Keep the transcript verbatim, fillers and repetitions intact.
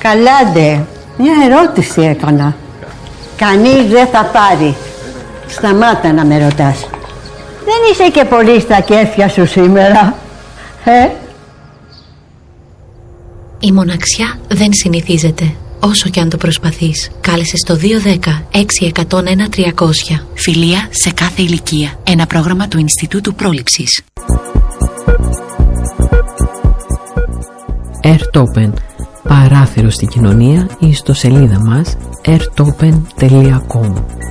Καλάντε, μια ερώτηση έκανα. Κανείς δεν θα πάρει. Σταμάτα να με ρωτάς. Δεν είσαι και πολύ στα κέφια σου σήμερα, ε? Η μοναξιά δεν συνηθίζεται, όσο και αν το προσπαθείς. Κάλεσε στο δύο ένα μηδέν έξι ένα μηδέν ένα τριακόσια. Φιλία σε κάθε ηλικία. Ένα πρόγραμμα του Ινστιτούτου Πρόληψης. Airtopen. Παράθυρο στην κοινωνία ή στο σελίδα μας airtopen τελεία com.